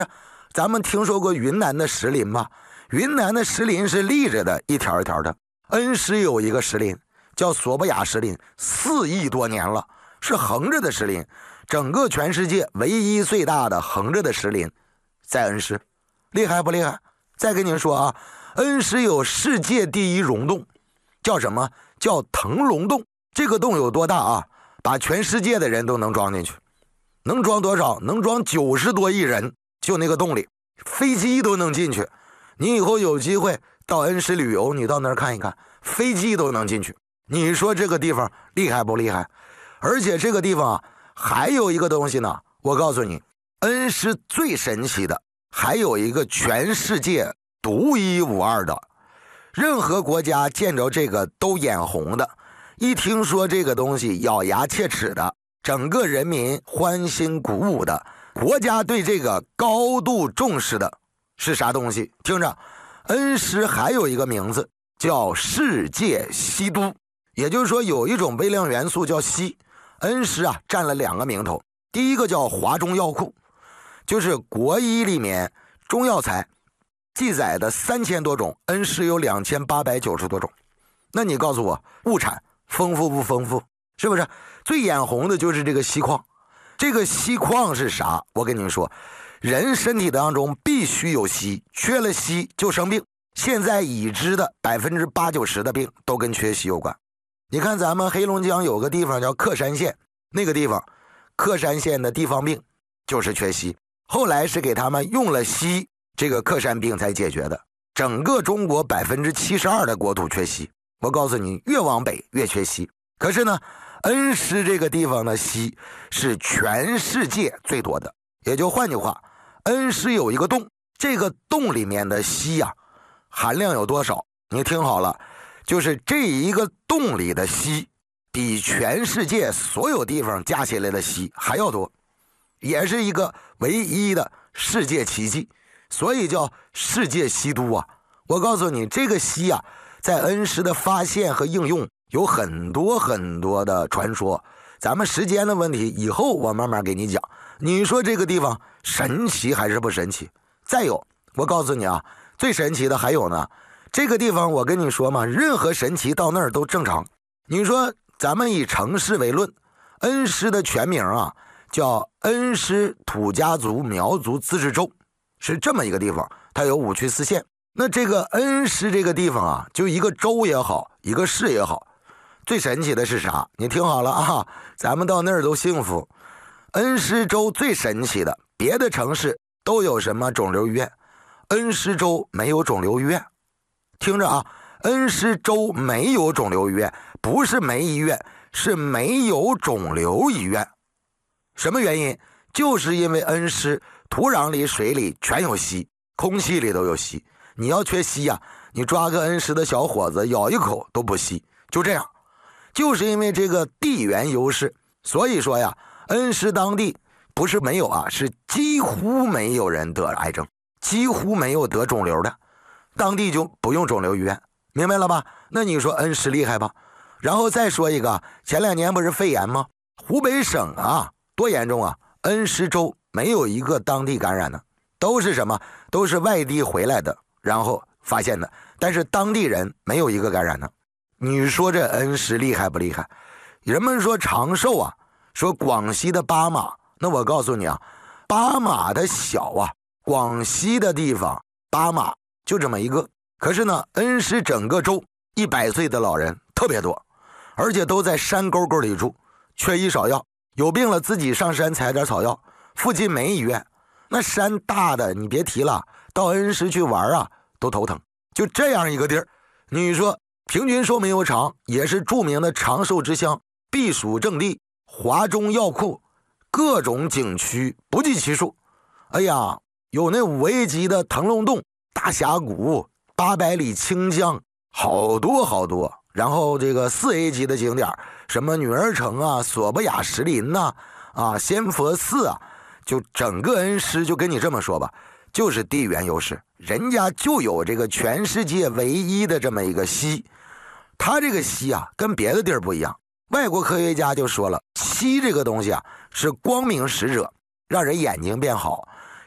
咱们听说过云南的石林吧？云南的石林是立着的，一条一条的。恩施有一个石林叫索布亚石林，4亿多年了，是横着的石林，整个全世界唯一最大的横着的石林在恩施，厉害不厉害？再跟您说啊，恩施有世界第一溶洞，叫什么？叫腾龙洞。这个洞有多大啊？把全世界的人都能装进去。能装多少？能装90多亿人，就那个洞里，飞机都能进去。你以后有机会到恩施旅游，你到那儿看一看，飞机都能进去。你说这个地方厉害不厉害？而且这个地方啊，还有一个东西呢，我告诉你，恩施最神奇的，还有一个全世界独一无二的，任何国家见着这个都眼红的，一听说这个东西咬牙切齿的，整个人民欢欣鼓舞的，国家对这个高度重视的是啥东西？听着，恩施还有一个名字叫世界硒都，也就是说有一种微量元素叫硒。恩施啊占了2个名头，第一个叫华中药库，就是国医里面中药材记载的3000多种，恩施有2890多种。那你告诉我，物产丰富不丰富？是不是？最眼红的就是这个硒矿。这个硒矿是啥？我跟您说，人身体当中必须有硒，缺了硒就生病。现在已知的80%-90%的病都跟缺硒有关。你看咱们黑龙江有个地方叫克山县，那个地方克山县的地方病就是缺硒，后来是给他们用了硒，这个克山病才解决的。整个中国72%的国土缺硒，我告诉你，越往北越缺硒。可是呢，恩施这个地方的硒是全世界最多的，也就换句话，恩施有一个洞，这个洞里面的硒啊，含量有多少？你听好了，就是这一个洞里的硒比全世界所有地方加起来的硒还要多，也是一个唯一的世界奇迹，所以叫世界硒都啊。我告诉你，这个硒啊，在恩施的发现和应用有很多很多的传说，咱们时间的问题，以后我慢慢给你讲。你说这个地方神奇还是不神奇？再有，我告诉你啊，最神奇的还有呢，这个地方我跟你说嘛，任何神奇到那儿都正常。你说咱们以城市为论，恩施的全名啊叫恩施土家族苗族自治州，是这么一个地方，它有5区4县。那这个恩施这个地方啊，就一个州也好，一个市也好，最神奇的是啥？你听好了啊，咱们到那儿都幸福。恩施州最神奇的，别的城市都有什么肿瘤医院，恩施州没有肿瘤医院。听着啊，恩施州没有肿瘤医院，不是没医院，是没有肿瘤医院。什么原因？就是因为恩施土壤里水里全有硒，空气里都有硒。你要缺硒呀，你抓个恩施的小伙子咬一口都不吸，就这样。就是因为这个地缘优势，所以说呀，恩施当地不是没有啊，是几乎没有人得癌症，几乎没有得肿瘤的，当地就不用肿瘤医院，明白了吧？那你说恩施厉害吧？然后再说一个，前2年不是肺炎吗？湖北省啊，多严重啊！恩施州没有一个当地感染的，都是什么？都是外地回来的，然后发现的，但是当地人没有一个感染的。你说这恩施厉害不厉害？人们说长寿啊，说广西的巴马，那我告诉你啊，巴马的小啊，广西的地方巴马就这么一个，可是呢，恩施整个州100岁的老人特别多，而且都在山沟沟里住，缺医少药，有病了自己上山采点草药，附近没医院，那山大的你别提了，到恩施去玩啊都头疼。就这样一个地儿，你说平均寿命又长，也是著名的长寿之乡，避暑胜地，华中药库，各种景区不计其数。哎呀，有那5A级的腾龙洞、大峡谷、800里清江，好多好多。然后这个4A级的景点，什么女儿城啊、索布亚石林呐、仙佛寺啊，就整个恩施就跟你这么说吧，就是地缘优势，人家就有这个全世界唯一的这么一个硒。它这个硒啊，跟别的地儿不一样。外国科学家就说了，硒这个东西啊，是光明使者，让人眼睛变好。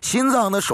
心脏的